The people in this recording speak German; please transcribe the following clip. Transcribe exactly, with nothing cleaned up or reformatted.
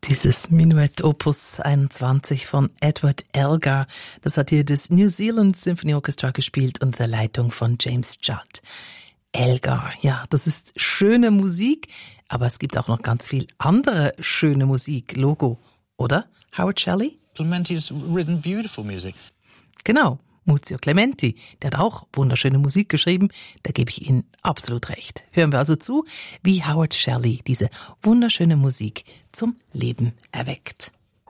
Dieses Minuett Opus einundzwanzig von Edward Elgar, das hat hier das New Zealand Symphony Orchestra gespielt unter der Leitung von James Judd. Elgar, ja, das ist schöne Musik, aber es gibt auch noch ganz viel andere schöne Musik, Logo, oder? Howard Shelley? Clementi's written beautiful music. Genau, Muzio Clementi, der hat auch wunderschöne Musik geschrieben, da gebe ich Ihnen absolut recht. Hören wir also zu, wie Howard Shelley diese wunderschöne Musik zum Leben erweckt.